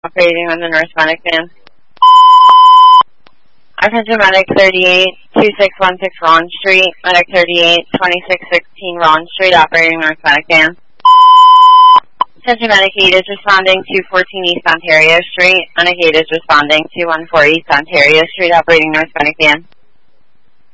Operating on the North Medic van. Attention Medic 38, 2616 Ron Street, Medic 38, 2616 Ron Street, operating North Medic van. Attention Medic 8 is responding to 14 East Ontario Street, Medic 8 is responding to 14 East Ontario Street, operating North Medic van.